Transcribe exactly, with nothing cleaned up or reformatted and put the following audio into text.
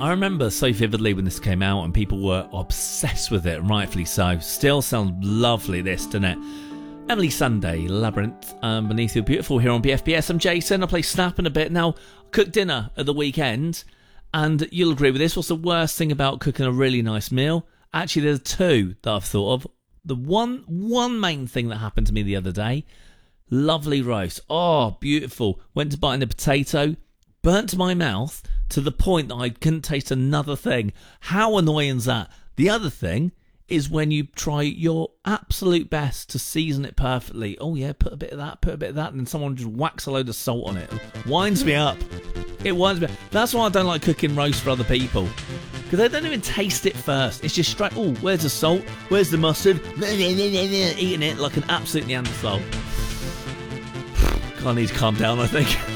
I remember so vividly when this came out and people were obsessed with it, and rightfully so. Still sounds lovely, this, doesn't it? Emily Sunday, Labyrinth, um, Beneath Your Beautiful here on B F B S. I'm Jason. I play Snap in a bit. Now, cook dinner at the weekend, and you'll agree with this. What's the worst thing about cooking a really nice meal? Actually, there's two that I've thought of. The one, one main thing that happened to me the other day, lovely roast. Oh, beautiful. Went to bite in a potato, burnt my mouth to the point that I couldn't taste another thing. How annoying is that? The other thing is when you try your absolute best to season it perfectly. Oh yeah, put a bit of that, put a bit of that, and then someone just whacks a load of salt on it. It winds me up. It winds me up. That's why I don't like cooking roast for other people. Because they don't even taste it first. It's just straight, oh, where's the salt? Where's the mustard? Eating it like an absolute Neanderthal. I need to calm down, I think.